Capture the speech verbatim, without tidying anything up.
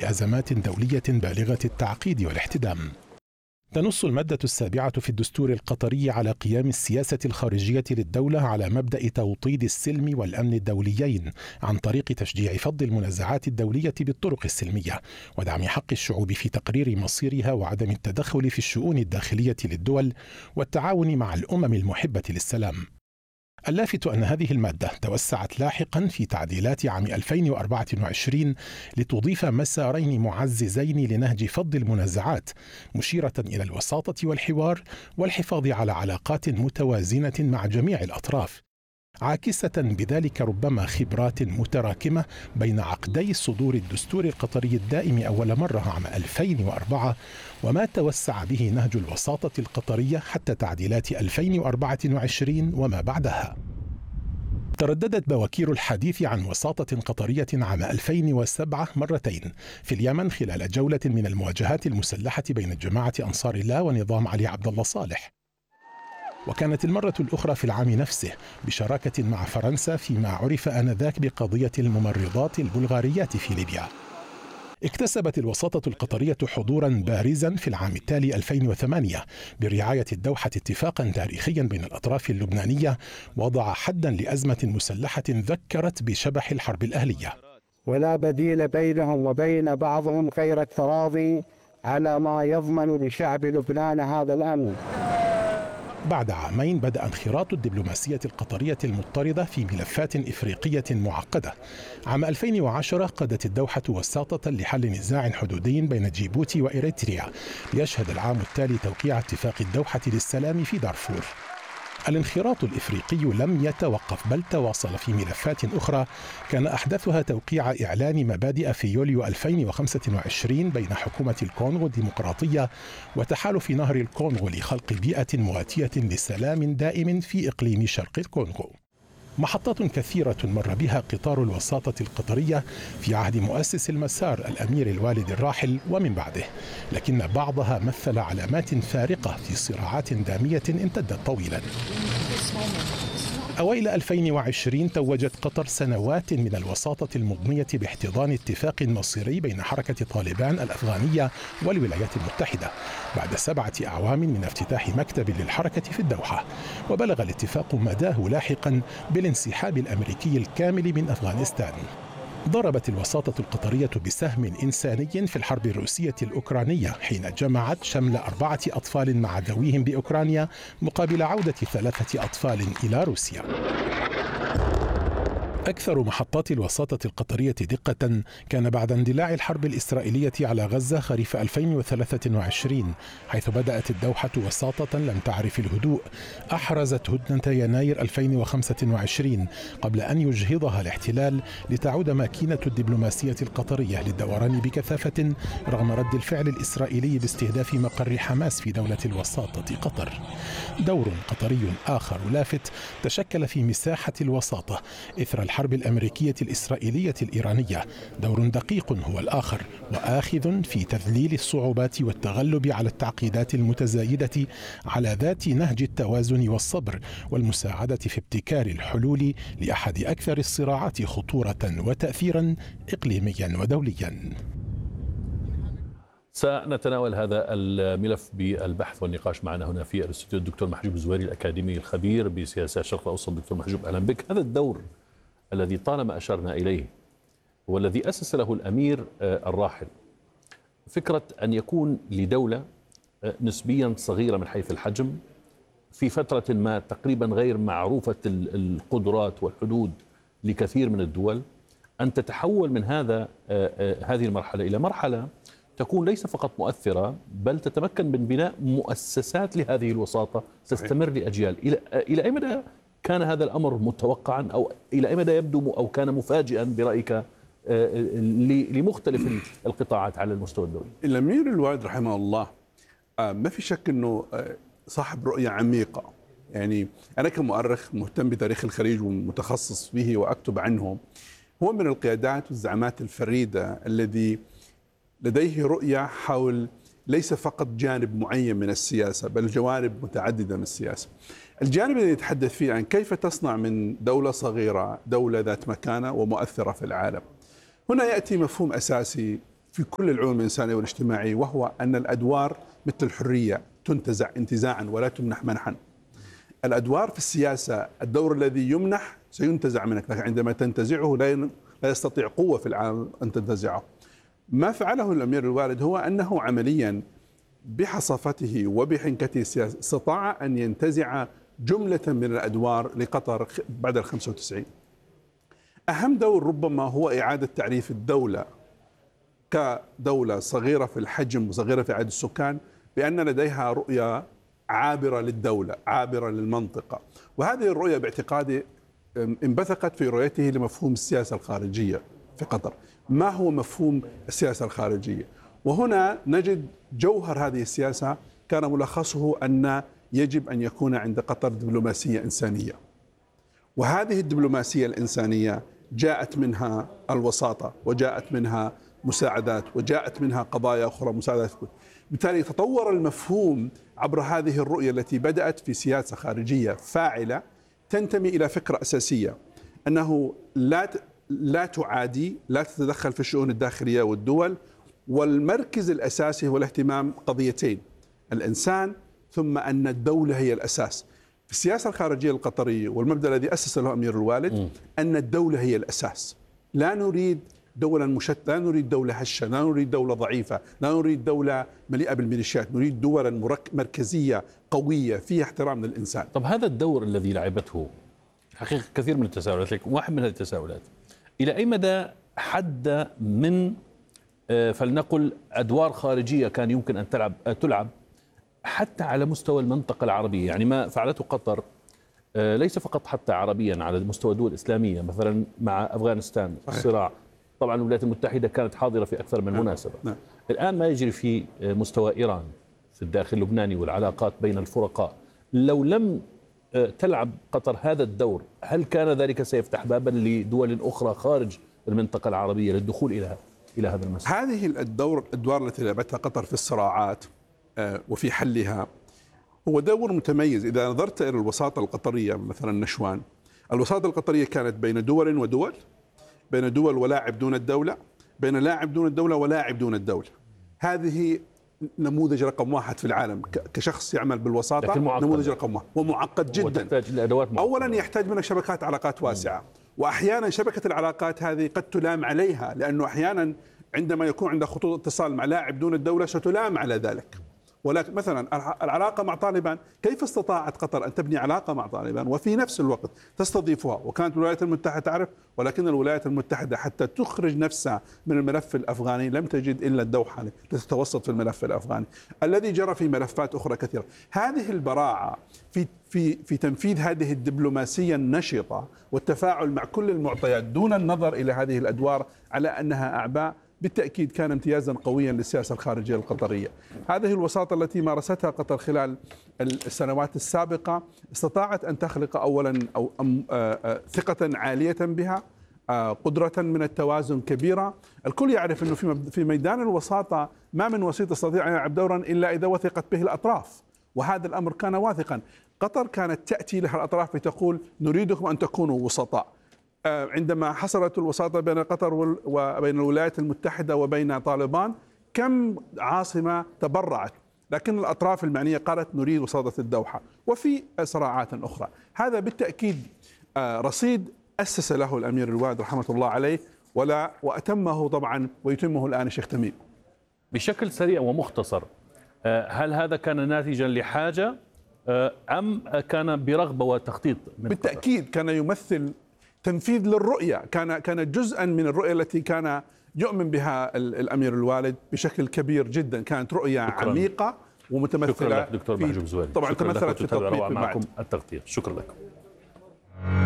لأزمات دولية بالغة التعقيد والاحتدام. تنص المادة السابعة في الدستور القطري على قيام السياسة الخارجية للدولة على مبدأ توطيد السلم والأمن الدوليين عن طريق تشجيع فض المنازعات الدولية بالطرق السلمية، ودعم حق الشعوب في تقرير مصيرها، وعدم التدخل في الشؤون الداخلية للدول، والتعاون مع الأمم المحبة للسلام. اللافت أن هذه المادة توسعت لاحقا في تعديلات عام ألفين وأربعة وعشرين لتضيف مسارين معززين لنهج فض المنازعات، مشيرة إلى الوساطة والحوار والحفاظ على علاقات متوازنة مع جميع الأطراف، عاكسة بذلك ربما خبرات متراكمة بين عقدي صدور الدستور القطري الدائم أول مرة عام ألفين وأربعة وما توسع به نهج الوساطة القطرية حتى تعديلات ألفين وأربعة وعشرين وما بعدها. ترددت بواكير الحديث عن وساطة قطرية عام ألفين وسبعة مرتين في اليمن خلال جولة من المواجهات المسلحة بين جماعة أنصار الله ونظام علي عبد الله صالح، وكانت المرة الأخرى في العام نفسه بشراكة مع فرنسا فيما عرف آنذاك بقضية الممرضات البلغاريات في ليبيا. اكتسبت الوساطة القطرية حضورا بارزا في العام التالي ألفين وثمانية برعاية الدوحة اتفاقا تاريخيا بين الأطراف اللبنانية وضع حدا لأزمة مسلحة ذكرت بشبح الحرب الأهلية. ولا بديل بينهم وبين بعضهم غير التراضي على ما يضمن لشعب لبنان هذا الأمن. بعد عامين بدأ انخراط الدبلوماسية القطرية المضطردة في ملفات إفريقية معقدة. عام ألفين وعشرة قادت الدوحة وساطة لحل نزاع حدودي بين جيبوتي وإريتريا، ليشهد العام التالي توقيع اتفاق الدوحة للسلام في دارفور. الانخراط الإفريقي لم يتوقف بل تواصل في ملفات أخرى، كان أحدثها توقيع إعلان مبادئ في يوليو ألفين وخمسة وعشرين بين حكومة الكونغو الديمقراطية وتحالف نهر الكونغو لخلق بيئة مواتية لسلام دائم في إقليم شرق الكونغو. محطات كثيرة مر بها قطار الوساطة القطرية في عهد مؤسس المسار الأمير الوالد الراحل ومن بعده، لكن بعضها مثل علامات فارقة في صراعات دامية امتدت طويلا. أوائل ألفين وعشرين توجت قطر سنوات من الوساطة المضنية باحتضان اتفاق مصيري بين حركة طالبان الأفغانية والولايات المتحدة بعد سبعة أعوام من افتتاح مكتب للحركة في الدوحة، وبلغ الاتفاق مداه لاحقا بالانسحاب الأمريكي الكامل من أفغانستان. ضربت الوساطة القطرية بسهم إنساني في الحرب الروسية الأوكرانية حين جمعت شمل أربعة أطفال مع ذويهم بأوكرانيا مقابل عودة ثلاثة أطفال إلى روسيا. أكثر محطات الوساطة القطرية دقة كان بعد اندلاع الحرب الإسرائيلية على غزة خريف ألفين وثلاثة وعشرين، حيث بدأت الدوحة وساطة لم تعرف الهدوء أحرزت هدنة يناير ألفين وخمسة وعشرين قبل أن يجهضها الاحتلال لتعود ماكينة الدبلوماسية القطرية للدوران بكثافة رغم رد الفعل الإسرائيلي باستهداف مقر حماس في دولة الوساطة قطر. دور قطري آخر لافت تشكل في مساحة الوساطة إثر الحرب الأمريكية الإسرائيلية الإيرانية، دور دقيق هو الآخر وآخذ في تذليل الصعوبات والتغلب على التعقيدات المتزايدة على ذات نهج التوازن والصبر والمساعدة في ابتكار الحلول لأحد أكثر الصراعات خطورة وتأثيرا إقليميا ودوليا. سنتناول هذا الملف بالبحث والنقاش معنا هنا في الاستوديو الدكتور محجوب الزويري الأكاديمي الخبير بسياسة الشرق الأوسط. دكتور محجوب أهلا بك. هذا الدور الذي طالما أشرنا إليه والذي أسس له الأمير الراحل، فكرة أن يكون لدولة نسبيا صغيرة من حيث الحجم في فترة ما تقريبا غير معروفة القدرات والحدود لكثير من الدول، أن تتحول من هذا هذه المرحلة إلى مرحلة تكون ليس فقط مؤثرة بل تتمكن من بناء مؤسسات لهذه الوساطة تستمر لأجيال. إلى إلى أي مدى كان هذا الأمر متوقعا أو إلى أي مدى يبدو أو كان مفاجئا برأيك لمختلف القطاعات على المستوى الدولي؟ الأمير الوالد رحمه الله ما في شك أنه صاحب رؤية عميقة. يعني أنا كمؤرخ مهتم بتاريخ الخليج ومتخصص به وأكتب عنه، هو من القيادات والزعامات الفريدة الذي لديه رؤية حول ليس فقط جانب معين من السياسة بل جوانب متعددة من السياسة. الجانب الذي يتحدث فيه عن كيف تصنع من دولة صغيرة دولة ذات مكانة ومؤثرة في العالم. هنا يأتي مفهوم أساسي في كل العلوم الإنسانية والاجتماعية، وهو أن الأدوار مثل الحرية تنتزع انتزاعا ولا تمنح منحا. الأدوار في السياسة الدور الذي يمنح سينتزع منك، لكن عندما تنتزعه لا يستطيع قوة في العالم أن تنتزعه. ما فعله الأمير الوالد هو أنه عمليا بحصافته وبحنكته السياسية استطاع أن ينتزع جملة من الأدوار لقطر بعد ال خمسة وتسعين. أهم دور ربما هو إعادة تعريف الدولة كدولة صغيرة في الحجم وصغيرة في عدد السكان، بأن لديها رؤية عابرة للدولة، عابرة للمنطقة. وهذه الرؤية باعتقادي انبثقت في رؤيته لمفهوم السياسة الخارجية في قطر. ما هو مفهوم السياسة الخارجية؟ وهنا نجد جوهر هذه السياسة كان ملخصه أن يجب أن يكون عند قطر دبلوماسية إنسانية، وهذه الدبلوماسية الإنسانية جاءت منها الوساطة، وجاءت منها مساعدات، وجاءت منها قضايا أخرى مساعدات. بالتالي تطور المفهوم عبر هذه الرؤية التي بدأت في سياسة خارجية فاعلة تنتمي إلى فكرة أساسية، أنه لا لا تعادي، لا تتدخل في الشؤون الداخلية والدول، والمركز الأساسي هو الاهتمام قضيتين: الإنسان ثم أن الدولة هي الأساس. في السياسة الخارجية القطرية والمبدأ الذي أسس له أمير الوالد م. أن الدولة هي الأساس. لا نريد دولا مشتتة، لا نريد دولة هشة، لا نريد دولة ضعيفة، لا نريد دولة مليئة بالميليشيات، نريد دولا مركزية قوية فيها احترام للإنسان. طب هذا الدور الذي لعبته حقيقة كثير من التساؤلات، لكن واحد من هذه التساؤلات: إلى أي مدى حد من فلنقل أدوار خارجية كان يمكن أن تلعب تلعب حتى على مستوى المنطقة العربية؟ يعني ما فعلته قطر ليس فقط حتى عربيا، على مستوى دول إسلامية، مثلا مع أفغانستان الصراع، طبعا الولايات المتحدة كانت حاضرة في أكثر من مناسبة. نعم. الآن ما يجري في مستوى إيران في الداخل اللبناني والعلاقات بين الفرقاء، لو لم تلعب قطر هذا الدور، هل كان ذلك سيفتح بابا لدول أخرى خارج المنطقة العربية للدخول إلى إلى هذا المسار؟ هذه الدور الأدوار التي لعبتها قطر في الصراعات وفي حلها هو دور متميز. إذا نظرت إلى الوساطة القطرية مثلا نشوان، الوساطة القطرية كانت بين دول ودول، بين دول ولاعب دون الدولة، بين لاعب دون الدولة ولاعب دون الدولة. هذه نموذج رقم واحد في العالم كشخص يعمل بالوساطة، نموذج رقم واحد ومعقد جدا. أولا يحتاج منك شبكات علاقات واسعة، وأحيانا شبكة العلاقات هذه قد تلام عليها، لأنه أحيانا عندما يكون عندك خطوط اتصال مع لاعب دون الدولة ستلام على ذلك. ولكن مثلا العلاقة مع طالبان، كيف استطاعت قطر أن تبني علاقة مع طالبان وفي نفس الوقت تستضيفها؟ وكانت الولايات المتحدة تعرف، ولكن الولايات المتحدة حتى تخرج نفسها من الملف الأفغاني لم تجد إلا الدوحة لتتوسط في الملف الأفغاني الذي جرى في ملفات أخرى كثيرة. هذه البراعة في في في تنفيذ هذه الدبلوماسية النشطة والتفاعل مع كل المعطيات دون النظر إلى هذه الأدوار على أنها أعباء، بالتأكيد كان امتيازا قويا للسياسة الخارجية القطرية. هذه الوساطة التي مارستها قطر خلال السنوات السابقة استطاعت أن تخلق أولا أو ثقة عالية بها، قدرة من التوازن كبيرة. الكل يعرف أنه في ميدان الوساطة ما من وسيط يستطيع أن يلعب دورا إلا إذا وثقت به الأطراف، وهذا الأمر كان واثقا. قطر كانت تأتي لها الأطراف لتقول نريدكم أن تكونوا وسطاء. عندما حصلت الوساطة بين قطر وبين الولايات المتحدة وبين طالبان، كم عاصمة تبرعت، لكن الأطراف المعنية قالت نريد وساطة الدوحة. وفي صراعات أخرى، هذا بالتأكيد رصيد أسس له الأمير الوالد رحمة الله عليه، ولا وأتمه طبعا ويتمه الآن الشيخ تميم. بشكل سريع ومختصر، هل هذا كان ناتجا لحاجة أم كان برغبة وتخطيط من بالتأكيد قطر؟ كان يمثل تنفيذ للرؤية، كان كان جزءا من الرؤية التي كان يؤمن بها الأمير الوالد بشكل كبير جدا. كانت رؤية شكرا. عميقة ومتمثلة. شكرا لك دكتور محجوب زويري. طبعا تمثلت في التغطية. شكرا لك.